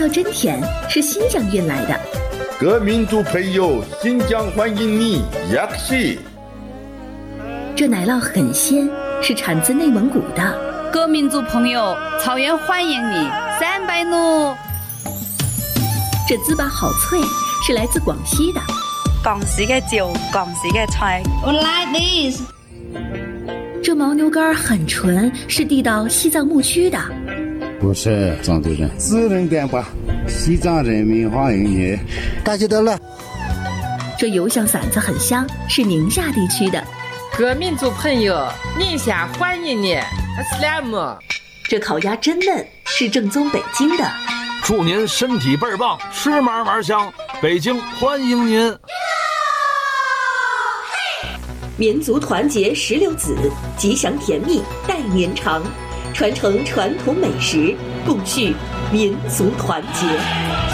料真甜，是新疆运来的。 各民族朋友，新疆欢迎你，雅克西。 这奶酪很鲜，是产自内蒙古的。 各民族朋友，草原欢迎你，300努。 这糍粑好脆，是来自广西的。 广西的酒，广西的菜。 我 like this。 这牦牛肝很纯，是递到西藏牧区的。 不是藏族人，自然点吧。西藏人民欢迎你， 大吉得乐。 这油香馓子很香，是宁夏地区的。 各民族朋友，宁夏欢迎你，阿斯拉姆。 这烤鸭真嫩，是正宗北京的。 祝您身体倍儿棒，吃嘛嘛香，北京欢迎您。 民族团结16子，吉祥甜蜜待年长，传承传统美食，共续民族团结。